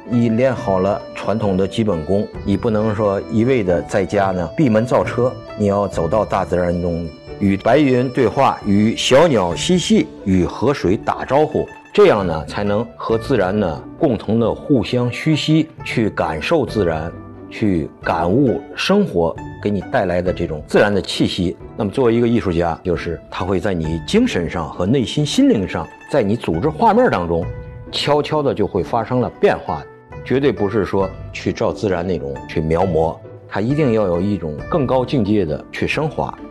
你练好了传统的基本功，你不能说一味的在家呢闭门造车，你要走到大自然中，与白云对话，与小鸟嬉戏，与河水打招呼，这样呢才能和自然呢共同的互相虚息，去感受自然，去感悟生活给你带来的这种自然的气息。那么作为一个艺术家，就是他会在你精神上和内心心灵上，在你组织画面当中悄悄的就会发生了变化，绝对不是说去照自然那种去描摹，它一定要有一种更高境界的去升华。